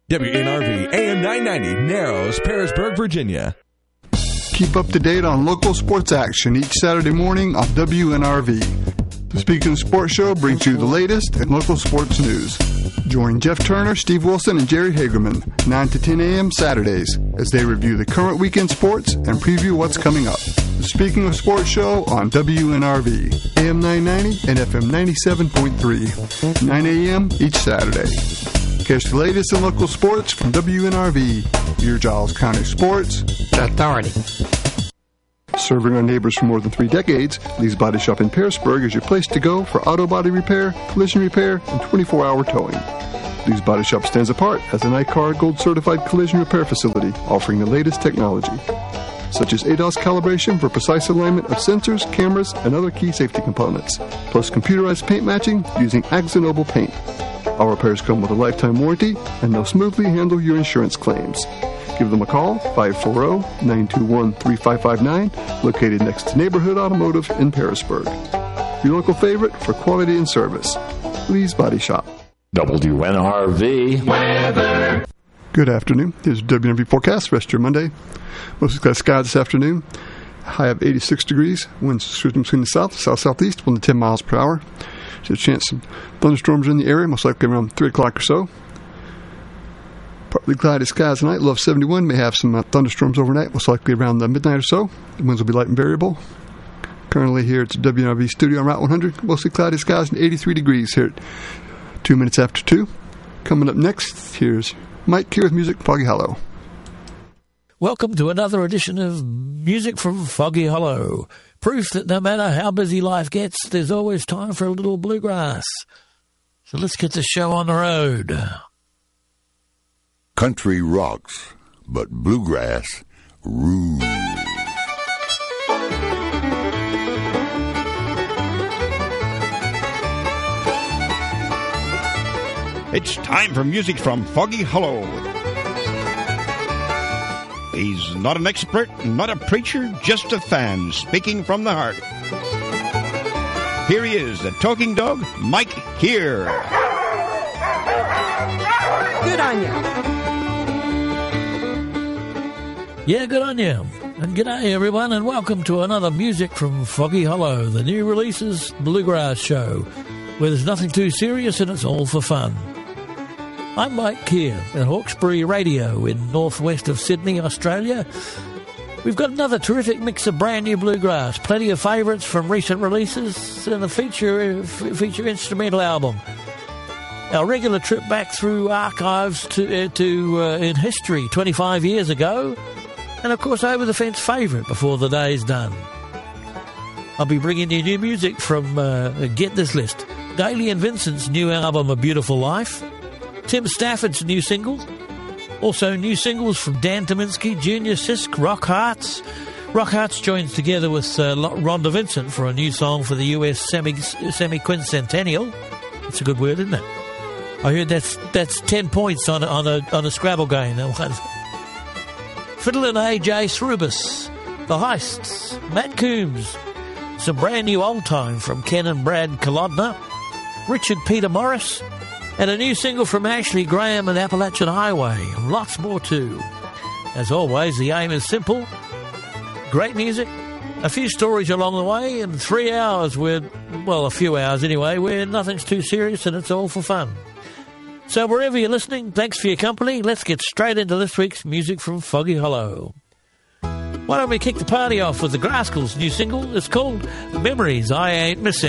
WNRV AM 990, Narrows, Pearisburg, Virginia. Keep up to date on local sports action each Saturday morning on WNRV. The Speaking of Sports Show brings you the latest in local sports news. Join Jeff Turner, Steve Wilson, and Jerry Hagerman 9 to 10 a.m. Saturdays as they review the current weekend sports and preview what's coming up. The Speaking of Sports Show on WNRV, AM 990 and FM 97.3, 9 a.m. each Saturday. Catch the latest in local sports from WNRV, your Giles County Sports Authority. Serving our neighbors for more than 3 decades, Lee's Body Shop in Pearisburg is your place to go for auto body repair, collision repair, and 24-hour towing. Lee's Body Shop stands apart as an ICAR Gold Certified collision repair facility offering the latest technology, such as ADAS calibration for precise alignment of sensors, cameras, and other key safety components, plus computerized paint matching using Axanoble paint. Our repairs come with a lifetime warranty, and they'll smoothly handle your insurance claims. Give them a call, 540-921-3559, located next to Neighborhood Automotive in Pearisburg. Your local favorite for quality and service, Lee's Body Shop. WNRV weather. Good afternoon. Here's your WNRV forecast. Rest of your Monday. Mostly clear sky this afternoon. High of 86 degrees. Winds shifting between the south-southeast, 1 to 10 miles per hour. There's a chance some thunderstorms in the area, most likely around 3 o'clock or so. Partly cloudy skies tonight, low of 71. May have some thunderstorms overnight, most likely around midnight or so. The winds will be light and variable. Currently here at the WNRV studio on Route 100, mostly cloudy skies and 83 degrees here at 2 minutes after 2. Coming up next, here's Mike here with Music from Foggy Hollow. Welcome to another edition of Music from Foggy Hollow. Proof that no matter how busy life gets, there's always time for a little bluegrass. So let's get the show on the road. Country rocks, but bluegrass rules. It's time for Music from Foggy Hollow. He's not an expert, not a preacher, just a fan speaking from the heart. Here he is, the talking dog, Mike here. Good on you. Yeah, good on you. And g'day everyone, and welcome to another Music from Foggy Hollow, the new releases bluegrass show, where there's nothing too serious and it's all for fun. I'm Mike Keir at Hawkesbury Radio in northwest of Sydney, Australia. We've got another terrific mix of brand new bluegrass, plenty of favourites from recent releases, and a feature instrumental album. Our regular trip back through archives to in history 25 years ago, and of course over the fence favourite before the day's done. I'll be bringing you new music from, get this list, Daly and Vincent's new album A Beautiful Life, Tim Stafford's new singles, also new singles from Dan Tominski, Junior Sisk, Rock Hearts. Rock Hearts joins together with Rhonda Vincent for a new song for the US semi-quincentennial. That's a good word, isn't it? I heard that's 10 points on a Scrabble game. That one. Fiddle and AJ Srubus, The Heists, Matt Coombs, some brand new old time from Ken and Brad Kolodner, Richard Peter Morris, and a new single from Ashley Graham and Appalachian Highway, and lots more too. As always, the aim is simple: great music, a few stories along the way, and 3 hours a few hours anyway, where nothing's too serious and it's all for fun. So wherever you're listening, thanks for your company. Let's get straight into this week's Music from Foggy Hollow. Why don't we kick the party off with the Grascals' new single? It's called Memories I Ain't Missing.